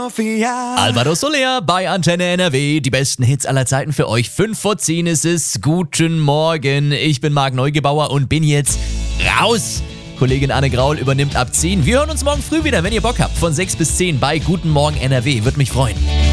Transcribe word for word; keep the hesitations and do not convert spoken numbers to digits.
Mafia. Alvaro Soler bei Antenne N R W. Die besten Hits aller Zeiten für euch. Fünf vor zehn ist es. Guten Morgen. Ich bin Marc Neugebauer und bin jetzt raus. Kollegin Anne Graul übernimmt ab zehn. Wir hören uns morgen früh wieder, wenn ihr Bock habt. Von sechs bis zehn bei Guten Morgen N R W. Würde mich freuen.